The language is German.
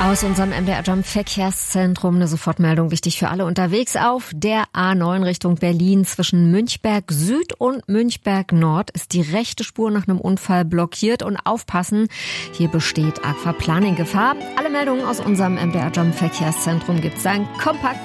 Aus unserem MDR Jump Verkehrszentrum eine Sofortmeldung, wichtig für alle unterwegs. Auf der A9 Richtung Berlin zwischen Münchberg Süd und Münchberg Nord ist die rechte Spur nach einem Unfall blockiert. Und aufpassen, hier besteht Aquaplaning-Gefahr. Alle Meldungen aus unserem MDR Jump Verkehrszentrum gibt's dann kompakt